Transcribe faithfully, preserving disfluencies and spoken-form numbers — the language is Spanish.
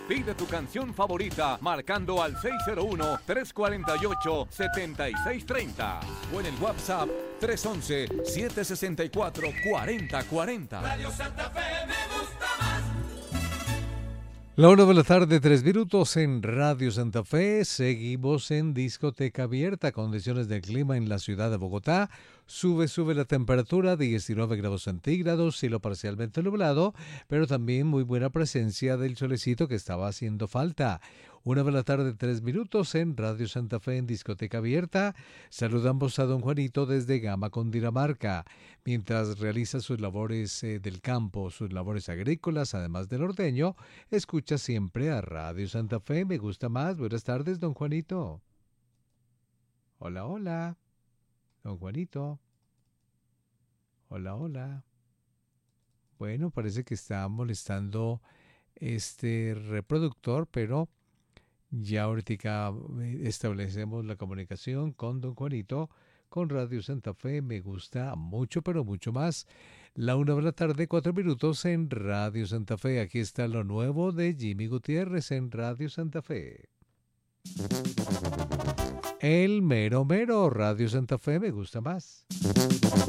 Pide tu canción favorita marcando al seis cero uno, tres cuatro ocho, siete seis tres cero o en el WhatsApp tres uno uno, siete seis cuatro, cuatro cero cuatro cero. Radio Santa Fe me gusta más. La una de la tarde, tres minutos en Radio Santa Fe. Seguimos en discoteca abierta. Condiciones del clima en la ciudad de Bogotá. Sube, sube la temperatura, diecinueve grados centígrados, cielo parcialmente nublado, pero también muy buena presencia del solecito que estaba haciendo falta. Una de la tarde, tres minutos en Radio Santa Fe en discoteca abierta. Saludamos a don Juanito desde Gama, Cundinamarca. Mientras realiza sus labores eh, del campo, sus labores agrícolas, además del norteño, escucha siempre a Radio Santa Fe. Me gusta más. Buenas tardes, don Juanito. Hola, hola. Don Juanito. Hola, hola. Bueno, parece que está molestando este reproductor, pero ya ahorita establecemos la comunicación con don Juanito, con Radio Santa Fe. Me gusta mucho, pero mucho más. La una de la tarde, cuatro minutos en Radio Santa Fe. Aquí está lo nuevo de Jimmy Gutiérrez en Radio Santa Fe. El mero mero, Radio Santa Fe, me gusta más.